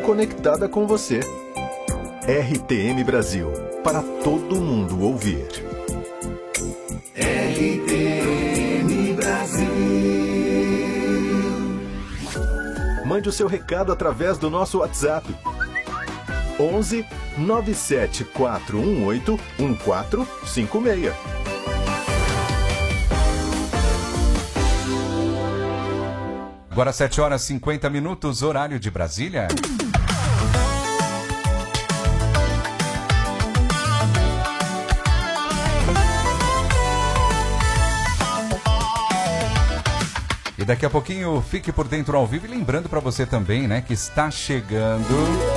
conectada com você. RTM Brasil, para todo mundo ouvir. RTM Brasil. Mande o seu recado através do nosso WhatsApp. 11 97418 1456. Agora 7 horas e 50 minutos, horário de Brasília. E daqui a pouquinho, fique por dentro ao vivo. E lembrando para você também, né, que está chegando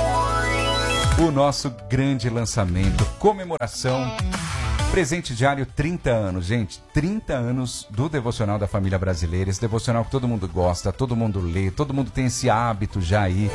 o nosso grande lançamento, comemoração, presente diário 30 anos, gente, 30 anos do Devocional da Família Brasileira, esse devocional que todo mundo gosta, todo mundo lê, todo mundo tem esse hábito já aí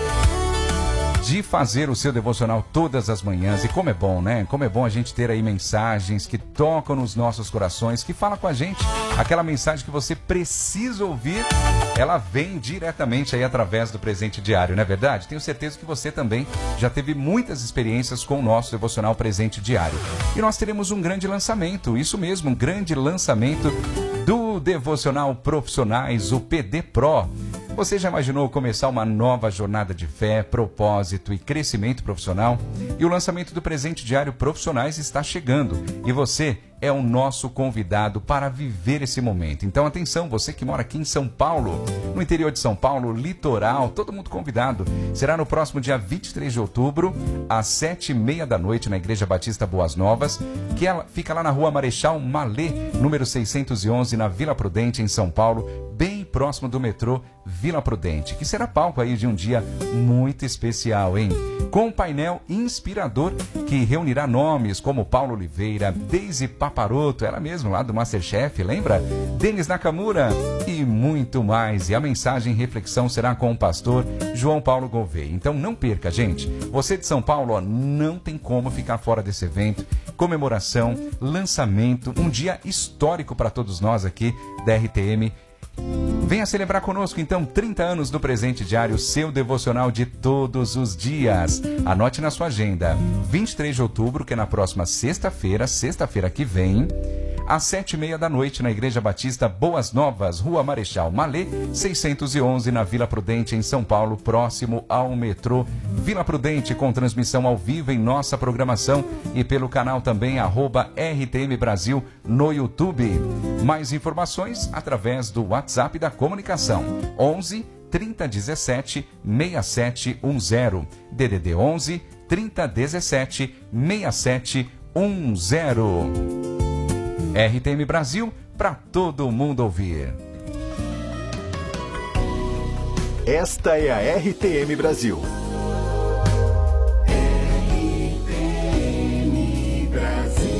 de fazer o seu devocional todas as manhãs. E como é bom, né? Como é bom a gente ter aí mensagens que tocam nos nossos corações, que falam com a gente. Aquela mensagem que você precisa ouvir, ela vem diretamente aí através do presente diário, não é verdade? Tenho certeza que você também já teve muitas experiências com o nosso devocional presente diário. E nós teremos um grande lançamento, isso mesmo, um grande lançamento do Devocional Profissionais, o PD Pro. Você já imaginou começar uma nova jornada de fé, propósito e crescimento profissional? E o lançamento do presente diário Profissionais está chegando. E você é o nosso convidado para viver esse momento. Então atenção, você que mora aqui em São Paulo, no interior de São Paulo, litoral, todo mundo convidado. Será no próximo dia 23 de outubro, às 7h30 da noite, na Igreja Batista Boas Novas, que ela fica lá na Rua Marechal Malê, número 611, na Vila Prudente, em São Paulo, bem próximo do metrô Vila Prudente, que será palco aí de um dia muito especial, hein? Com um painel inspirador que reunirá nomes como Paulo Oliveira, Deise Paparoto, ela mesma lá do Masterchef, lembra? Denis Nakamura e muito mais. E a mensagem e reflexão será com o pastor João Paulo Gouveia. Então não perca, gente. Você de São Paulo, ó, não tem como ficar fora desse evento. Comemoração, lançamento, um dia histórico para todos nós aqui da RTM. Venha celebrar conosco, então, 30 anos do Presente Diário, seu devocional de todos os dias. Anote na sua agenda, 23 de outubro, que é na próxima sexta-feira que vem, às 7h30 da noite, na Igreja Batista Boas Novas, Rua Marechal Malê, 611, na Vila Prudente, em São Paulo, próximo ao metrô Vila Prudente, com transmissão ao vivo em nossa programação e pelo canal também, @RTM Brasil, no YouTube. Mais informações através do WhatsApp da comunicação, 11 3017 6710, DDD 11 3017 6710. RTM Brasil, para todo mundo ouvir. Esta é a RTM Brasil. RTM Brasil.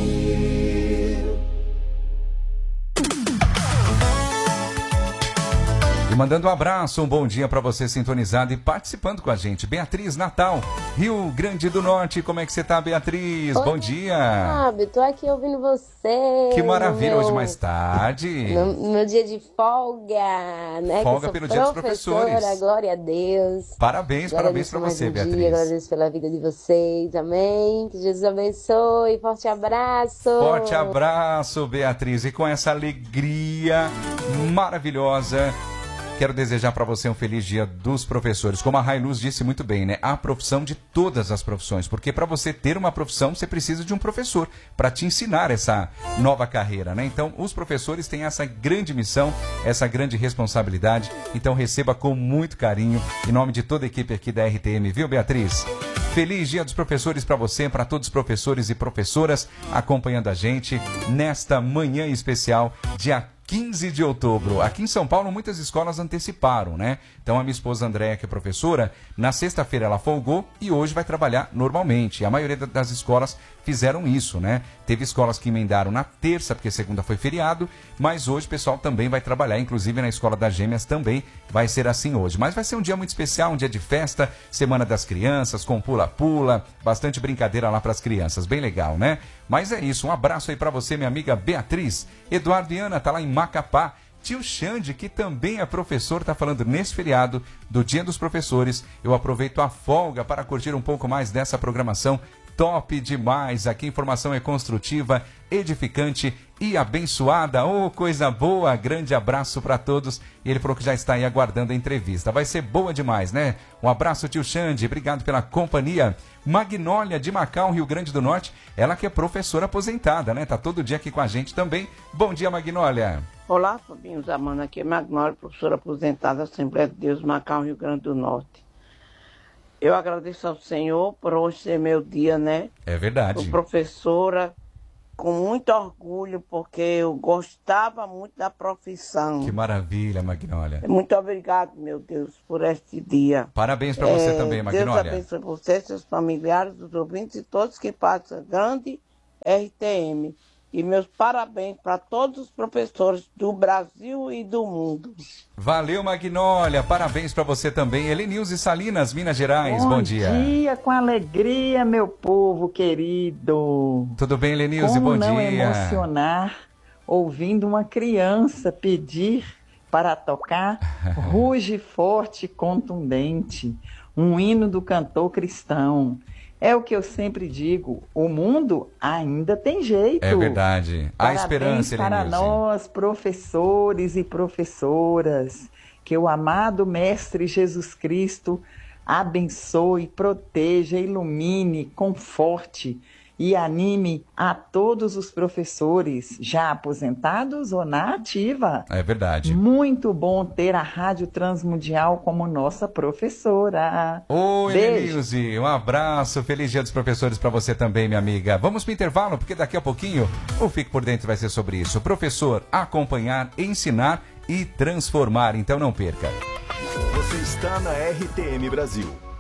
E mandando um abraço, um bom dia para você sintonizado e participando com a gente. Beatriz Natal, Rio Grande do Norte. Como é que você tá, Beatriz? Oi, bom dia. Sabe, tô aqui ouvindo você. Que maravilha, hoje mais tarde. No meu dia de folga, né? Folga pelo Dia dos Professores. Glória a Deus. Parabéns para você, Beatriz. Agradeço pela vida de vocês, amém. Que Jesus abençoe. Forte abraço. Forte abraço, Beatriz. E com essa alegria maravilhosa, quero desejar para você um feliz dia dos professores. Como a Railuz disse muito bem, né? A profissão de todas as profissões. Porque para você ter uma profissão, você precisa de um professor para te ensinar essa nova carreira, né? Então, os professores têm essa grande missão, essa grande responsabilidade. Então, receba com muito carinho, em nome de toda a equipe aqui da RTM, viu, Beatriz? Feliz Dia dos Professores para você, para todos os professores e professoras acompanhando a gente nesta manhã especial, dia 15 de outubro. Aqui em São Paulo, muitas escolas anteciparam, né? Então, a minha esposa Andréia, que é professora, na sexta-feira ela folgou e hoje vai trabalhar normalmente. A maioria das escolas fizeram isso, né? Teve escolas que emendaram na terça, porque segunda foi feriado, mas hoje o pessoal também vai trabalhar, inclusive na Escola das Gêmeas também vai ser assim hoje. Mas vai ser um dia muito especial, um dia de festa, Semana das Crianças, com pula-pula, bastante brincadeira lá para as crianças, bem legal, né? Mas é isso, um abraço aí para você, minha amiga Beatriz. Eduardo e Ana tá lá em Macapá, Tio Xande, que também é professor, está falando nesse feriado do Dia dos Professores. Eu aproveito a folga para curtir um pouco mais dessa programação. Top demais! Aqui a informação é construtiva, edificante e abençoada. Oh, coisa boa! Grande abraço para todos. E ele falou que já está aí aguardando a entrevista. Vai ser boa demais, né? Um abraço, tio Xande. Obrigado pela companhia. Magnólia de Macau, Rio Grande do Norte. Ela que é professora aposentada, né? Tá todo dia aqui com a gente também. Bom dia, Magnólia. Olá, Fabinho Zamana. Aqui é Magnólia, professora aposentada, Assembleia de Deus, Macau, Rio Grande do Norte. Eu agradeço ao Senhor por hoje ser meu dia, né? É verdade. Sou professora com muito orgulho, porque eu gostava muito da profissão. Que maravilha, Magnólia. Muito obrigado, meu Deus, por este dia. Parabéns para você também, Magnólia. Deus abençoe você, seus familiares, os ouvintes e todos que passam grande RTM. E meus parabéns para todos os professores do Brasil e do mundo. Valeu, Magnólia. Parabéns para você também. Helenilze Salinas, Minas Gerais. Bom dia. Bom dia, com alegria, meu povo querido. Tudo bem, Helenilze? Bom dia. Como não emocionar ouvindo uma criança pedir para tocar Ruge Forte e Contundente, um hino do cantor cristão. É o que eu sempre digo, o mundo ainda tem jeito. É verdade. Há Parabéns esperança, para Helenilze. nós, professores e professoras, que o amado Mestre Jesus Cristo abençoe, proteja, ilumine, conforte e anime a todos os professores, já aposentados ou na ativa. É verdade. Muito bom ter a Rádio Transmundial como nossa professora. Oi, Beijo. Helenilze, um abraço, feliz dia dos professores para você também, minha amiga. Vamos para o intervalo, porque daqui a pouquinho o Fique por Dentro vai ser sobre isso. Professor, acompanhar, ensinar e transformar, então não perca. Você está na RTM Brasil.